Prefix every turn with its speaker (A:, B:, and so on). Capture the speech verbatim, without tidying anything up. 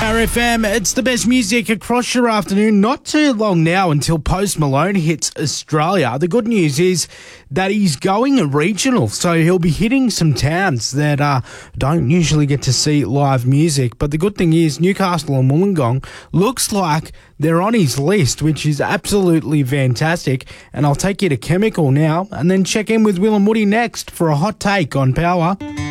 A: R F M, it's the best music across your afternoon. Not too long now until Post Malone hits Australia. The good news is that he's going regional, so he'll be hitting some towns that uh, don't usually get to see live music. But the good thing is Newcastle and Wollongong looks like they're on his list, which is absolutely fantastic. And I'll take you to Chemical now and then check in with Will and Woody next for a hot take on Power.